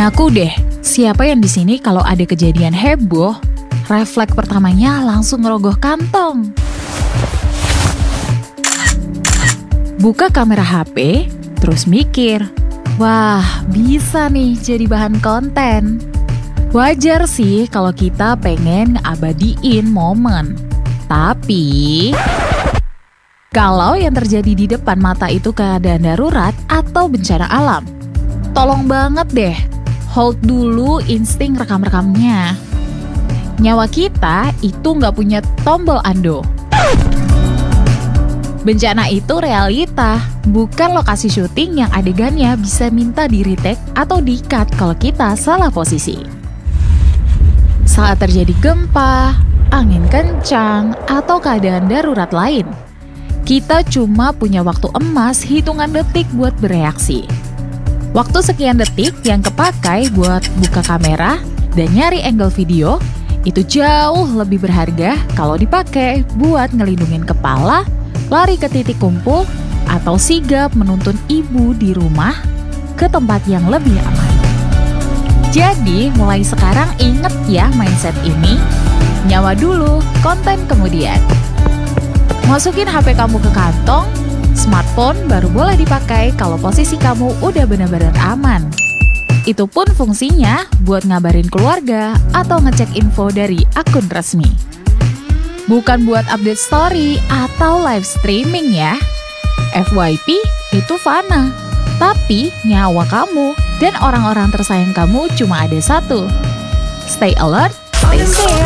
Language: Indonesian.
Ngaku deh, siapa yang di sini kalau ada kejadian heboh, refleks pertamanya langsung ngerogoh kantong. Buka kamera HP, terus mikir, wah bisa nih jadi bahan konten. Wajar sih kalau kita pengen ngabadiin momen. Tapi, kalau yang terjadi di depan mata itu keadaan darurat atau bencana alam, tolong banget deh, hold dulu insting rekam-rekamnya. Nyawa kita itu nggak punya tombol undo. Bencana itu realita, bukan lokasi syuting yang adegannya bisa minta di-retake atau di-cut kalau kita salah posisi. Saat terjadi gempa, angin kencang, atau keadaan darurat lain, kita cuma punya waktu emas hitungan detik buat bereaksi. Waktu sekian detik yang kepakai buat buka kamera dan nyari angle video, itu jauh lebih berharga kalau dipakai buat ngelindungin kepala, lari ke titik kumpul, atau sigap menuntun ibu di rumah ke tempat yang lebih aman. Jadi, mulai sekarang inget ya mindset ini, nyawa dulu, konten kemudian. Masukin HP kamu ke kantong, smartphone baru boleh dipakai kalau posisi kamu udah benar-benar aman. Itu pun fungsinya buat ngabarin keluarga atau ngecek info dari akun resmi. Bukan buat update story atau live streaming ya. FYP itu fana, tapi nyawa kamu dan orang-orang tersayang kamu cuma ada satu. Stay alert, stay safe.